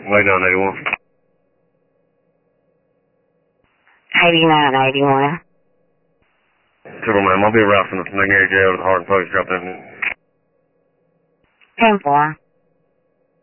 Lay down, 81. 89, 81. Triple ma'am, I'll be around from the McNary jail to the Hardin Post. Drop in. 10-4.